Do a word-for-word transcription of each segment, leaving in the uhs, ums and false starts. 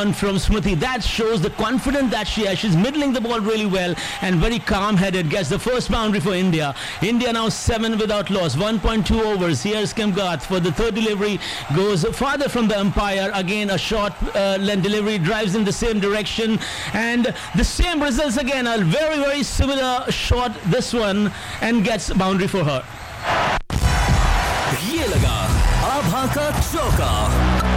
on from Smriti. That shows the confidence that she has. She's middling the ball really well and very calm-headed. Gets the first boundary for India. India now seven without loss. one point two overs. Here's Kim Garth for the third delivery. Goes farther from the umpire. Again, a short uh, length delivery. Drives in the same direction. And the same results again. A very, very similar shot, this one. And gets boundary for her. ये लगा आभा का चौका.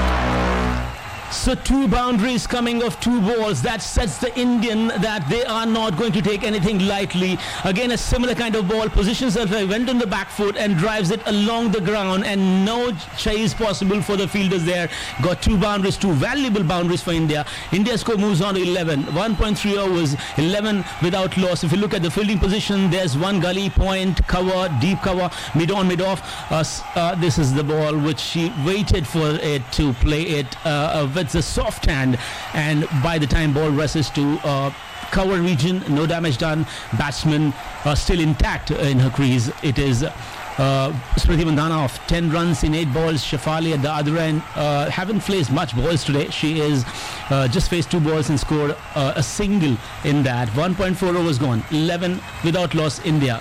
So two boundaries coming of two balls. That sets the Indian that they are not going to take anything lightly. Again, a similar kind of ball. Positions herself, went on the back foot and drives it along the ground, and no chase possible for the fielders there. Got two boundaries, two valuable boundaries for India. India's score moves on to eleven. one point three overs, eleven without loss. If you look at the fielding position, there's one gully, point, cover, deep cover, mid on, mid off. Uh, uh, this is the ball which she waited for it to play it uh, with the soft hand, and by the time ball rushes to uh, cover region, no damage done. Batsman uh, still intact in her crease. It is uh, Smriti Mandhana of ten runs in eight balls. Shefali at the other end uh, haven't faced much balls today. She is uh, just faced two balls and scored uh, a single in that. one point four overs gone. eleven without loss, India.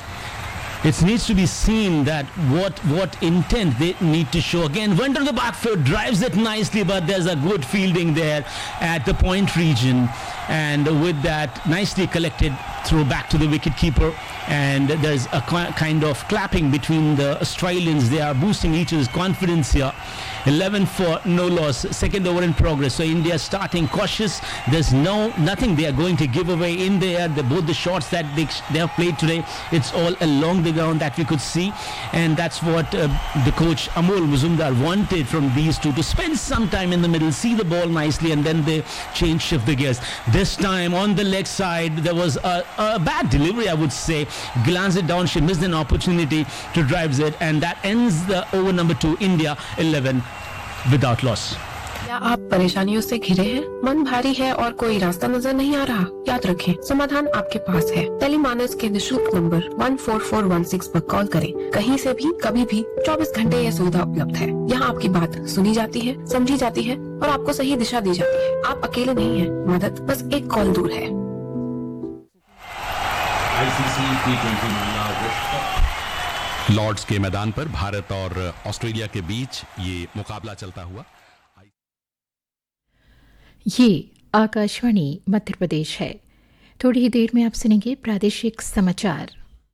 It needs to be seen that what what intent they need to show. Again, went on the back foot, drives it nicely, but there's a good fielding there at the point region. And with that, nicely collected throw back to the wicket keeper. And there's a kind of clapping between the Australians. They are boosting each other's confidence here. eleven for no loss. Second over in progress. So India starting cautious. There's no nothing they are going to give away in there. The, both the shots that they, they have played today, it's all along the ground that we could see. And that's what uh, the coach Amol Muzumdar wanted from these two, to spend some time in the middle, see the ball nicely, and then they change, shift the gears. This time on the leg side, there was a, a bad delivery, I would say. Glanced it down, she missed an opportunity to drive it, and that ends the over number two. India eleven without loss. क्या आप परेशानियों से घिरे हैं? मन भारी है और कोई रास्ता नजर नहीं आ रहा? याद रखें, समाधान आपके पास है. टेलीमानस के निशुल्क number one four four one six पर कॉल करें. कहीं से भी, कभी भी, चौबीस घंटे यह सुविधा उपलब्ध है. यहाँ आपकी बात सुनी जाती है, समझी जाती है और आपको सही दिशा दी जाती है. आप अकेले नहीं हैं. मदद बस एक कॉल दूर है. लॉर्ड्स के मैदान पर भारत और ऑस्ट्रेलिया के बीच ये मुकाबला चलता हुआ. ये आकाशवाणी मध्य प्रदेश है. थोड़ी ही देर में आप सुनेंगे प्रादेशिक समाचार.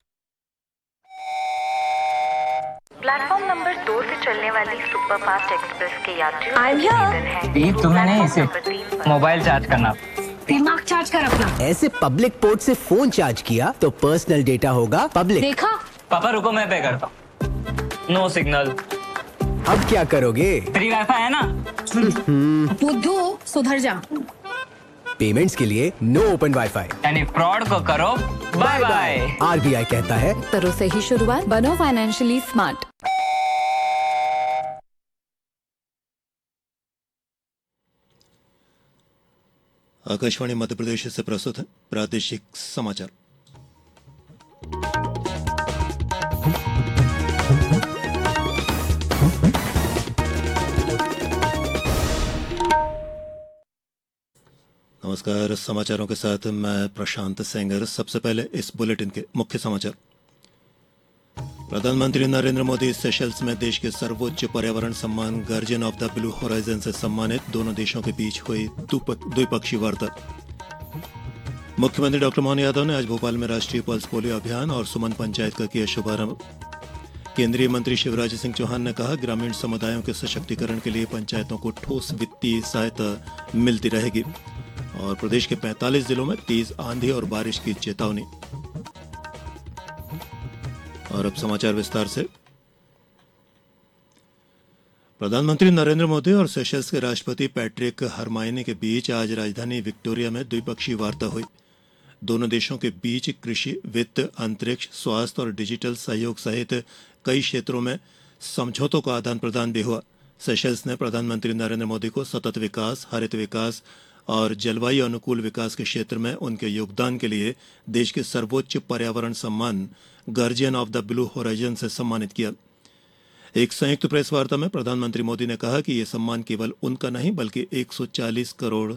प्लेटफॉर्म नंबर दो से चलने वाली सुपरफास्ट एक्सप्रेस के यात्रियों तुम्हें नहीं इसे मोबाइल चार्ज करना, दिमाग चार्ज कर अपना. ऐसे पब्लिक पोर्ट से फोन चार्ज किया तो पर्सनल डेटा होगा पब्लिक. देखा? पापा रुको, मैं पे करता हूँ. No signal. अब क्या करोगे? फ्री वाईफाई है ना. बुद्धू सुधर जा. पेमेंट्स के लिए नो ओपन वाईफाई. यानी फ्रॉड को करो बाय बाय. आरबीआई कहता है करो से ही शुरुआत, बनो फाइनेंशियली स्मार्ट. आकाशवाणी मध्य प्रदेश से प्रस्तुत है प्रादेशिक समाचार. नमस्कार. समाचारों के साथ मैं प्रशांत सेंगर. सबसे पहले इस बुलेटिन के मुख्य समाचार. प्रधानमंत्री नरेंद्र मोदी सेशल्स में देश के सर्वोच्च पर्यावरण सम्मान guardian of the blue horizon से सम्मानित. दोनों देशों के बीच हुई द्विपक्षीय वार्ता. मुख्यमंत्री डॉक्टर मोहन यादव ने आज भोपाल में राष्ट्रीय पल्स पोलियो अभियान और सुमन पंचायत का किया शुभारंभ. केंद्रीय मंत्री शिवराज सिंह चौहान ने कहा, ग्रामीण समुदायों के सशक्तिकरण के लिए पंचायतों को ठोस वित्तीय सहायता मिलती रहेगी. और प्रदेश के पैंतालीस जिलों में तेज आंधी और बारिश की चेतावनी. और अब समाचार विस्तार से. प्रधानमंत्री नरेंद्र मोदी और सेशल्स के राष्ट्रपति पैट्रिक हरमाइनी के बीच आज राजधानी विक्टोरिया में द्विपक्षीय वार्ता हुई. दोनों देशों के बीच कृषि, वित्त, अंतरिक्ष, स्वास्थ्य और डिजिटल सहयोग सहित कई क्षेत्रों में समझौतों का आदान प्रदान भी हुआ. सेशल्स ने प्रधानमंत्री नरेंद्र मोदी को सतत विकास, हरित विकास और जलवायु अनुकूल विकास के क्षेत्र में उनके योगदान के लिए देश के सर्वोच्च पर्यावरण सम्मान guardian of the blue horizon से सम्मानित किया. एक संयुक्त प्रेस वार्ता में प्रधानमंत्री मोदी ने कहा कि यह सम्मान केवल उनका नहीं बल्कि एक सौ चालीस करोड़